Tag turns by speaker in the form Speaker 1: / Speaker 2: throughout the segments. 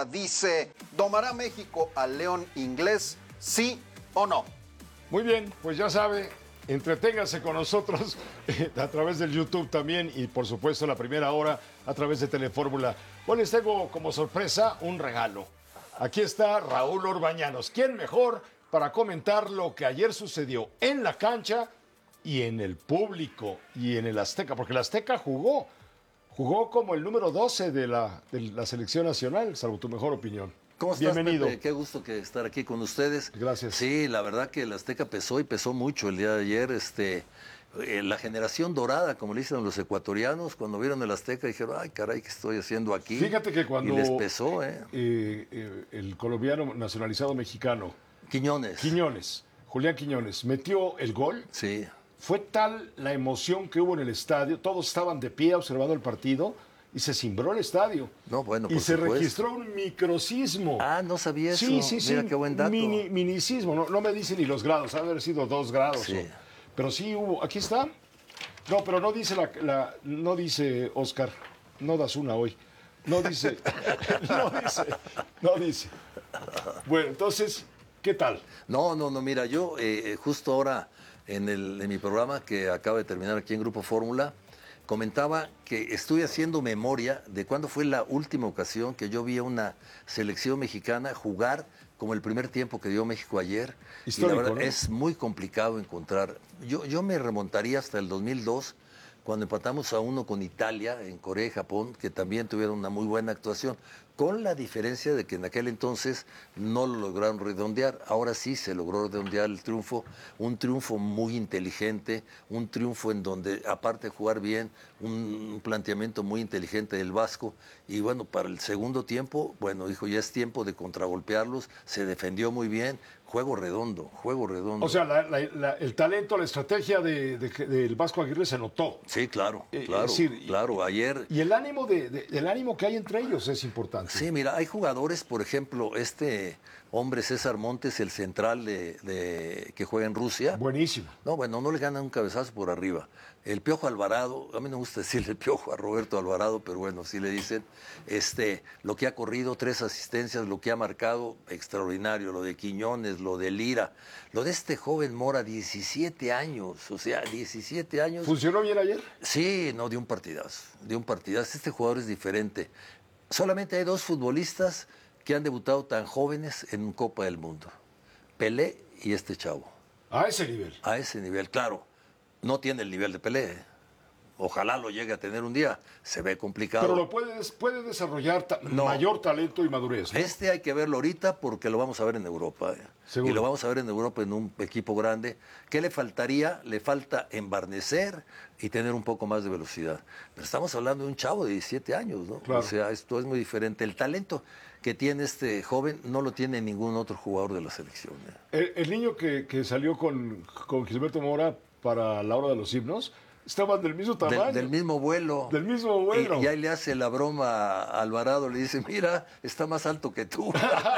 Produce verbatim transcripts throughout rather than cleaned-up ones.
Speaker 1: Azteca dice, ¿domará México al León inglés? ¿Sí o no?
Speaker 2: Muy bien, pues ya sabe, entreténgase con nosotros a través del YouTube también y por supuesto la primera hora a través de Telefórmula. Hoy les tengo como sorpresa un regalo. Aquí está Raúl Orbañanos. ¿Quién mejor para comentar lo que ayer sucedió en la cancha y en el público y en el Azteca? Porque el Azteca jugó, jugó como el número doce de la, de la selección nacional, salvo tu mejor opinión.
Speaker 3: ¿Cómo estás,
Speaker 2: Bienvenido.
Speaker 3: Pepe? Qué gusto que estar aquí con ustedes.
Speaker 2: Gracias.
Speaker 3: Sí, la verdad que el Azteca pesó y pesó mucho el día de ayer. Este, eh, la generación dorada, como le dicen los ecuatorianos, cuando vieron el Azteca dijeron, ay, caray, ¿qué estoy haciendo aquí?
Speaker 2: Fíjate que cuando
Speaker 3: y les pesó, ¿eh?
Speaker 2: eh, eh, el colombiano nacionalizado mexicano,
Speaker 3: Quiñones.
Speaker 2: Quiñones, Julián Quiñones, metió el gol.
Speaker 3: Sí.
Speaker 2: Fue tal la emoción que hubo en el estadio, todos estaban de pie observando el partido y se cimbró el estadio.
Speaker 3: No, bueno, por
Speaker 2: y se
Speaker 3: supuesto.
Speaker 2: registró un microsismo.
Speaker 3: Ah, no sabía eso.
Speaker 2: Sí, sí, sí.
Speaker 3: Mira qué buen dato.
Speaker 2: Mini, minicismo, no, no me dicen ni los grados, ha de haber sido dos grados.
Speaker 3: Sí.
Speaker 2: O, pero sí hubo, aquí está. No, pero no dice la, la no dice Oscar, no das una hoy. No dice, no dice, no dice. Bueno, entonces, ¿qué tal?
Speaker 3: No, no, no, mira, yo eh, justo ahora en, el, en mi programa que acaba de terminar aquí en Grupo Fórmula, comentaba que estoy haciendo memoria de cuándo fue la última ocasión que yo vi a una selección mexicana jugar como el primer tiempo que dio México ayer.
Speaker 2: Histórico,
Speaker 3: y la verdad,
Speaker 2: ¿no?
Speaker 3: es muy complicado encontrar. Yo, yo me remontaría hasta el dos mil dos, cuando empatamos a uno con Italia, en Corea y Japón, que también tuvieron una muy buena actuación, con la diferencia de que en aquel entonces no lo lograron redondear. Ahora sí se logró redondear el triunfo, un triunfo muy inteligente, un triunfo en donde, aparte de jugar bien, un planteamiento muy inteligente del Vasco. Y bueno, para el segundo tiempo, bueno, dijo, ya es tiempo de contragolpearlos, se defendió muy bien, juego redondo, juego redondo.
Speaker 2: O sea, la, la, la, el talento, la estrategia de, de, del Vasco Aguirre se notó.
Speaker 3: Sí, claro,
Speaker 2: Eh,
Speaker 3: claro,
Speaker 2: es decir,
Speaker 3: claro, ayer...
Speaker 2: Y el ánimo, de, de, el ánimo que hay entre ellos es importante.
Speaker 3: Sí, mira, hay jugadores, por ejemplo, este hombre César Montes, el central de, de que juega en Rusia.
Speaker 2: Buenísimo.
Speaker 3: No, bueno, no le gana un cabezazo por arriba. El Piojo Alvarado, a mí no me gusta decirle el Piojo a Roberto Alvarado, pero bueno, sí le dicen, este, lo que ha corrido, tres asistencias, lo que ha marcado, extraordinario, lo de Quiñones, lo de Lira, lo de este joven Mora, diecisiete años, o sea, diecisiete años.
Speaker 2: ¿Funcionó bien ayer?
Speaker 3: Sí, no, de un partidazo, de un partidazo. Este jugador es diferente. Solamente hay dos futbolistas que han debutado tan jóvenes en Copa del Mundo. Pelé y este chavo.
Speaker 2: A ese nivel.
Speaker 3: A ese nivel, claro. No tiene el nivel de Pelé. ¿eh? Ojalá lo llegue a tener un día. Se ve complicado.
Speaker 2: Pero lo puede, puede desarrollar ta
Speaker 3: No.
Speaker 2: mayor talento y madurez, ¿no?
Speaker 3: Este hay que verlo ahorita porque lo vamos a ver en Europa. ¿eh?
Speaker 2: Seguro.
Speaker 3: Y lo vamos a ver en Europa en un equipo grande. ¿Qué le faltaría? Le falta embarnecer y tener un poco más de velocidad. Pero estamos hablando de un chavo de diecisiete años, ¿no?
Speaker 2: Claro.
Speaker 3: O sea, esto es muy diferente. El talento que tiene este joven no lo tiene ningún otro jugador de la selección. ¿eh?
Speaker 2: El, el niño que, que salió con, con Gilberto Mora para la hora de los himnos, estaban del mismo tamaño.
Speaker 3: Del, del mismo vuelo.
Speaker 2: Del mismo vuelo.
Speaker 3: Y, y ahí le hace la broma a Alvarado, le dice, mira, está más alto que tú.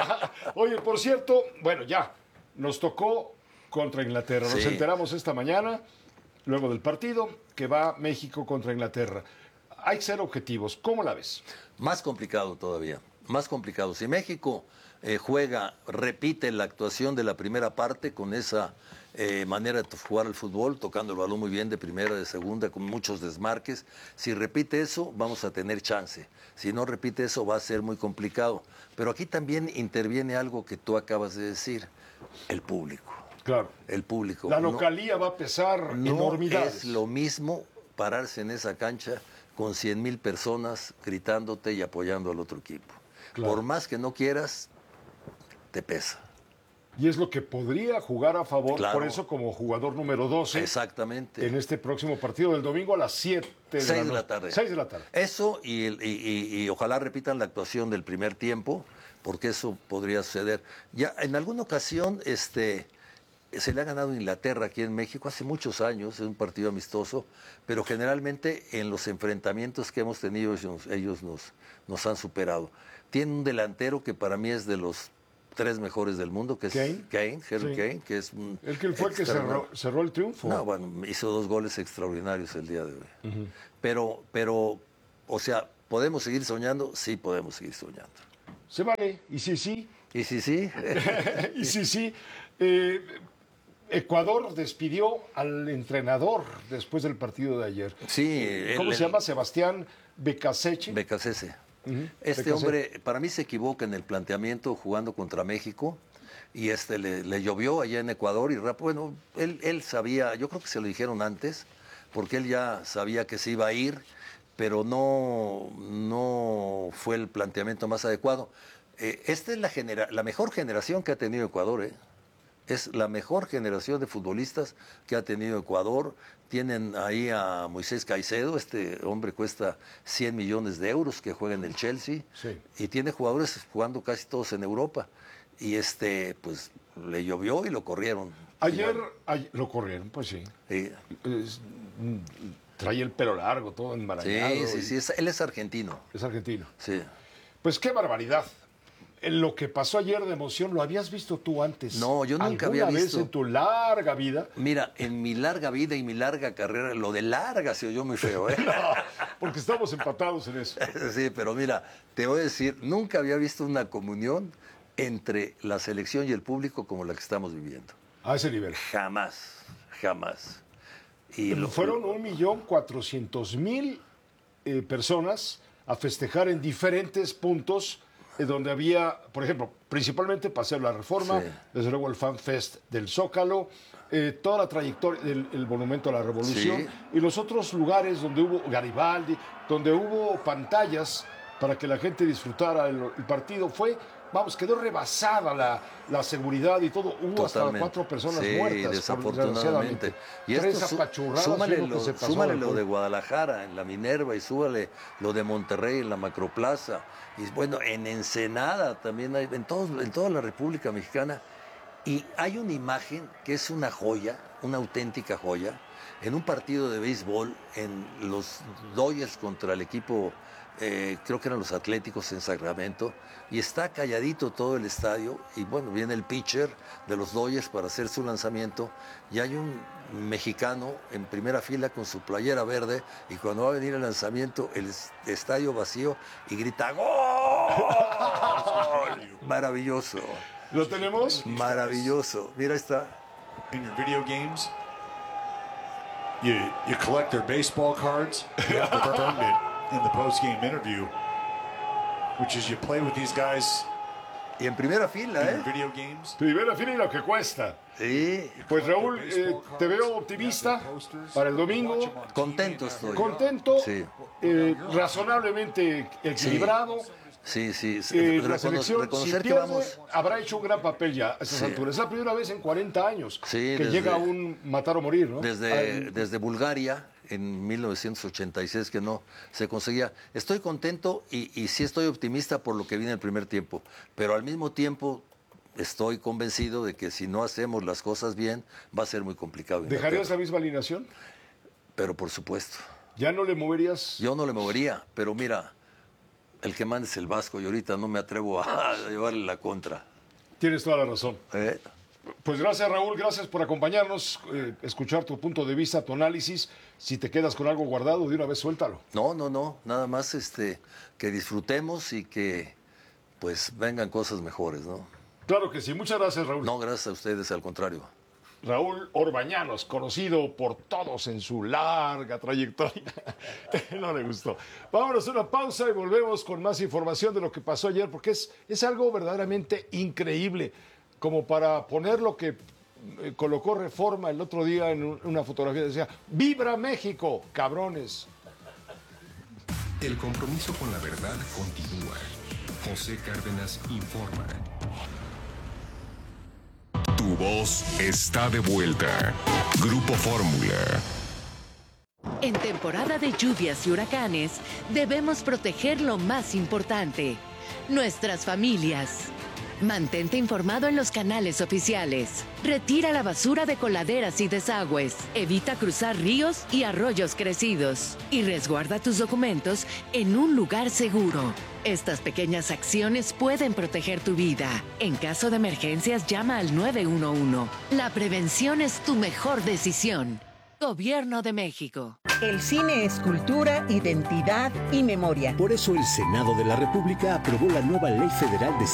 Speaker 2: Oye, por cierto, bueno, ya, nos tocó contra Inglaterra. Nos
Speaker 3: Sí.
Speaker 2: enteramos esta mañana, luego del partido, que va México contra Inglaterra. Hay que ser objetivos. ¿Cómo la ves?
Speaker 3: Más complicado todavía, más complicado. Si México eh, juega, repite la actuación de la primera parte con esa eh, manera de jugar al fútbol, tocando el balón muy bien de primera, de segunda, con muchos desmarques, si repite eso, vamos a tener chance. Si no repite eso, va a ser muy complicado. Pero aquí también interviene algo que tú acabas de decir, el público.
Speaker 2: Claro.
Speaker 3: El público.
Speaker 2: La
Speaker 3: No-
Speaker 2: localía va a pesar
Speaker 3: No
Speaker 2: enormidades.
Speaker 3: es lo mismo pararse en esa cancha con cien mil personas gritándote y apoyando al otro equipo.
Speaker 2: Claro.
Speaker 3: Por más que no quieras, te pesa.
Speaker 2: Y es lo que podría jugar a favor,
Speaker 3: Claro.
Speaker 2: por eso como jugador número doce
Speaker 3: Exactamente.
Speaker 2: en este próximo partido del domingo a las siete de,
Speaker 3: Seis
Speaker 2: la,
Speaker 3: de la
Speaker 2: no-
Speaker 3: tarde.
Speaker 2: seis de la tarde.
Speaker 3: Eso y, el- y- y- y ojalá repitan la actuación del primer tiempo, porque eso podría suceder. Ya en alguna ocasión este, se le ha ganado a Inglaterra aquí en México hace muchos años, es un partido amistoso, pero generalmente en los enfrentamientos que hemos tenido ellos, ellos nos, nos han superado. Tiene un delantero que para mí es de los tres mejores del mundo, que es
Speaker 2: Kane.
Speaker 3: Kane, Harry
Speaker 2: Sí.
Speaker 3: Kane, que es un
Speaker 2: El que fue el que
Speaker 3: extraordinario-
Speaker 2: cerró, cerró el triunfo.
Speaker 3: no, bueno, hizo dos goles extraordinarios el día de hoy. Uh-huh. Pero, pero, o sea, ¿podemos seguir soñando? Sí, podemos seguir soñando.
Speaker 2: Se vale. Y sí, sí.
Speaker 3: Y sí, sí.
Speaker 2: y sí, sí. Eh, Ecuador despidió al entrenador después del partido de ayer.
Speaker 3: Sí.
Speaker 2: ¿Cómo
Speaker 3: él,
Speaker 2: se llama? Sebastián Becasese.
Speaker 3: Becasese.
Speaker 2: Uh-huh.
Speaker 3: Este
Speaker 2: Becasese.
Speaker 3: hombre, para mí se equivoca en el planteamiento jugando contra México. Y este le, le llovió allá en Ecuador. Y bueno, él, él sabía, yo creo que se lo dijeron antes, porque él ya sabía que se iba a ir, pero no, no fue el planteamiento más adecuado. Eh, esta es la, genera la mejor generación que ha tenido Ecuador, ¿eh? Es la mejor generación de futbolistas que ha tenido Ecuador. Tienen ahí a Moisés Caicedo, este hombre cuesta cien millones de euros, que juega en el Chelsea.
Speaker 2: Sí.
Speaker 3: Y tiene jugadores jugando casi todos en Europa. Y este, pues, le llovió y lo corrieron.
Speaker 2: Ayer, ayer lo corrieron, pues sí.
Speaker 3: Sí.
Speaker 2: Es, trae el pelo largo, todo enmarañado.
Speaker 3: Sí, sí, sí, es, él es argentino.
Speaker 2: Es argentino.
Speaker 3: Sí.
Speaker 2: Pues qué barbaridad. En lo que pasó ayer de emoción, ¿lo habías visto tú antes?
Speaker 3: No, yo nunca había
Speaker 2: ¿Alguna
Speaker 3: visto.
Speaker 2: vez en tu larga vida?
Speaker 3: Mira, en mi larga vida y mi larga carrera, lo de larga se oyó muy feo, ¿eh?
Speaker 2: No, porque estamos empatados en eso.
Speaker 3: Sí, pero mira, te voy a decir, nunca había visto una comunión entre la selección y el público como la que estamos viviendo.
Speaker 2: A ese nivel.
Speaker 3: Jamás, jamás. Y lo,
Speaker 2: Fueron un millón cuatrocientos mil eh, personas a festejar en diferentes puntos eh, donde había, por ejemplo, principalmente Paseo de la Reforma,
Speaker 3: Sí.
Speaker 2: desde luego el Fan Fest del Zócalo, eh, toda la trayectoria del el Monumento a la Revolución
Speaker 3: Sí.
Speaker 2: y los otros lugares donde hubo Garibaldi, donde hubo pantallas para que la gente disfrutara el, el partido. Fue, vamos, quedó rebasada la, la seguridad y todo. Hubo hasta
Speaker 3: Totalmente.
Speaker 2: cuatro personas
Speaker 3: Sí,
Speaker 2: muertas.
Speaker 3: desafortunadamente. Y
Speaker 2: Tres
Speaker 3: esto su-
Speaker 2: apachurradas y
Speaker 3: súmale,
Speaker 2: uno que
Speaker 3: lo,
Speaker 2: se pasó
Speaker 3: súmale
Speaker 2: de
Speaker 3: lo
Speaker 2: gol.
Speaker 3: de Guadalajara en la Minerva y súmale lo de Monterrey en la Macroplaza. Y bueno, en Ensenada también hay, en, todos, en toda la República Mexicana. Y hay una imagen que es una joya, una auténtica joya, en un partido de béisbol, en los Dodgers contra el equipo, eh, creo que eran los Atléticos en Sacramento, y está calladito todo el estadio, y bueno, viene el pitcher de los Dodgers para hacer su lanzamiento, y hay un mexicano en primera fila con su playera verde, y cuando va a venir el lanzamiento, el estadio vacío, y grita ¡Gol! Maravilloso.
Speaker 2: ¿Lo tenemos?
Speaker 3: Maravilloso. Mira, ahí está.
Speaker 4: In your video games, you you collect their baseball cards. You have to earn it in the post-game interview, which is you play with these guys
Speaker 3: Y en primera
Speaker 4: in
Speaker 3: fila,
Speaker 4: your
Speaker 3: ¿eh?
Speaker 4: video games.
Speaker 2: Primera fila y lo que cuesta.
Speaker 3: Sí.
Speaker 2: Pues Raúl, eh, te veo optimista para el domingo,
Speaker 3: Contento estoy.
Speaker 2: contento,
Speaker 3: Sí.
Speaker 2: eh, razonablemente equilibrado.
Speaker 3: Sí, sí.
Speaker 2: Eh, la
Speaker 3: Recono-
Speaker 2: selección, si
Speaker 3: reconocer que
Speaker 2: pierde,
Speaker 3: vamos.
Speaker 2: habrá hecho un gran papel ya a estas
Speaker 3: Sí.
Speaker 2: alturas. Es la primera vez en cuarenta años
Speaker 3: Sí,
Speaker 2: que
Speaker 3: desde-
Speaker 2: llega un matar o morir, ¿no?
Speaker 3: Desde,
Speaker 2: Ay,
Speaker 3: desde Bulgaria, en mil novecientos ochenta y seis, que no se conseguía. Estoy contento y, y sí estoy optimista por lo que viene el primer tiempo, pero al mismo tiempo estoy convencido de que si no hacemos las cosas bien, va a ser muy complicado.
Speaker 2: ¿Dejarías la misma alineación?
Speaker 3: Pero por supuesto.
Speaker 2: ¿Ya no le moverías?
Speaker 3: Yo no le movería, pero mira, el que manda es el Vasco y ahorita no me atrevo a llevarle la contra.
Speaker 2: Tienes toda la razón.
Speaker 3: ¿Eh?
Speaker 2: Pues gracias, Raúl, gracias por acompañarnos, eh, escuchar tu punto de vista, tu análisis. Si te quedas con algo guardado, de una vez suéltalo.
Speaker 3: No, no, no, nada más este, que disfrutemos y que pues vengan cosas mejores, ¿no?
Speaker 2: Claro que sí. Muchas gracias, Raúl.
Speaker 3: No, gracias a ustedes, al contrario.
Speaker 2: Raúl Orbañanos, conocido por todos en su larga trayectoria. No le gustó. Vámonos a una pausa y volvemos con más información de lo que pasó ayer, porque es, es algo verdaderamente increíble, como para poner lo que eh, colocó Reforma el otro día en un- una fotografía, decía, ¡Vibra México, cabrones!
Speaker 5: El compromiso con la verdad continúa. José Cárdenas informa.
Speaker 6: Tu voz está de vuelta. Grupo Fórmula.
Speaker 7: En temporada de lluvias y huracanes, debemos proteger lo más importante, nuestras familias. Mantente informado en los canales oficiales. Retira la basura de coladeras y desagües. Evita cruzar ríos y arroyos crecidos. Y resguarda tus documentos en un lugar seguro. Estas pequeñas acciones pueden proteger tu vida. En caso de emergencias, llama al nueve uno uno. La prevención es tu mejor decisión. Gobierno de México.
Speaker 8: El cine es cultura, identidad y memoria.
Speaker 9: Por eso el Senado de la República aprobó la nueva Ley Federal de